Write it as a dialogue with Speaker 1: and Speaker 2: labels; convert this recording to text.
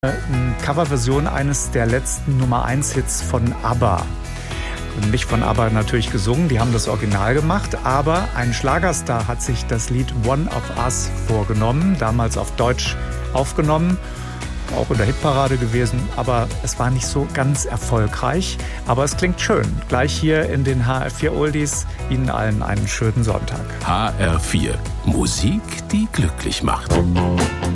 Speaker 1: Eine Coverversion eines der letzten Nummer-1-Hits von ABBA. Nicht von ABBA natürlich gesungen, die haben das Original gemacht, aber ein Schlagerstar hat sich das Lied One of Us vorgenommen, damals auf Deutsch aufgenommen, auch in der Hitparade gewesen, aber es war nicht so ganz erfolgreich. Aber es klingt schön. Gleich hier in den HR4 Oldies. Ihnen allen einen schönen Sonntag.
Speaker 2: HR4. Musik, die glücklich macht.